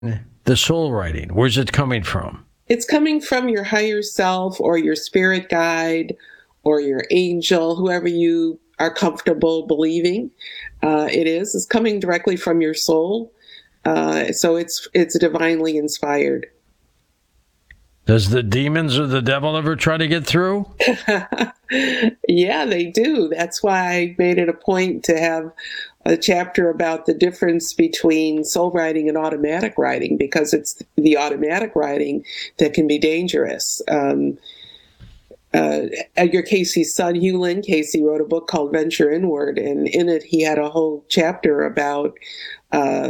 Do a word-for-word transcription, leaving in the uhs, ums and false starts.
The soul writing, where's it coming from? It's coming from your higher self or your spirit guide or your angel, whoever you are comfortable believing uh, it is. It's coming directly from your soul. Uh, so it's it's divinely inspired. Does the demons or the devil ever try to get through? Yeah, they do. That's why I made it a point to have a chapter about the difference between soul writing and automatic writing, because it's the automatic writing that can be dangerous. Um, uh, Edgar Casey's son, Hugh Lynn Casey, wrote a book called Venture Inward, and in it he had a whole chapter about uh,